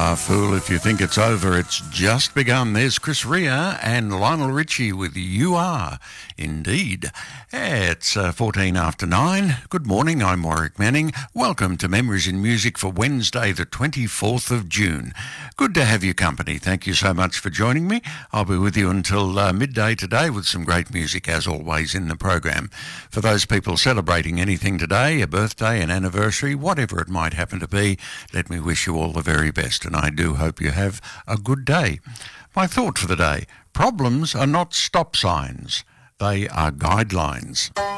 Fool if you think it's over, it's just begun. There's Chris Rea and Lionel Richie with You Are Indeed. It's 14 after 9. Good morning, I'm Warwick Manning. Welcome to Memories in Music for Wednesday the 24th of June. Good to have your company. Thank you so much for joining me. I'll be with you until midday today with some great music as always in the program. For those people celebrating anything today, a birthday, an anniversary, whatever it might happen to be, let me wish you all the very best, and I do hope you have a good day. My thought for the day: problems are not stop signs, they are guidelines.